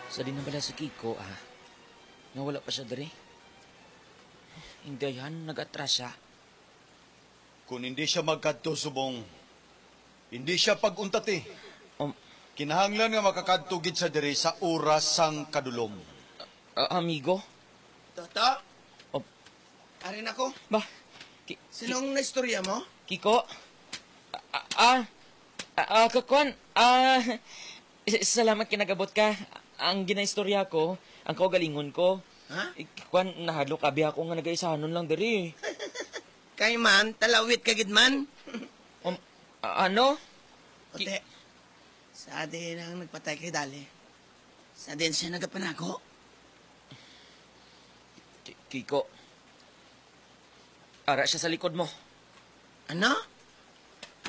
Sa din na bala si Kiko, nga wala pa siya diri. Hindi yan, nag-atras siya. Kung hindi siya magkadto, subong, hindi siya pag-untati. Kinahanglan nga makakadtugid sa diri sa oras sang kadulom. Amigo? Toto? Oh. Arin ako. Ba? Sinong naistorya mo? Kiko? Kakuan, salamat kinagabot ka. Ang ginaistorya ko, ang kaugalingon ko. Ha? Kakuan, nahadlo kabi ako nga nagaisahanon lang diri. Kay man, talawit kagid man. Ano? Ote, sa din ang nagpatay kay Dali. Sa din siya nagapanago. Kiko, ara siya sa likod mo. Ano?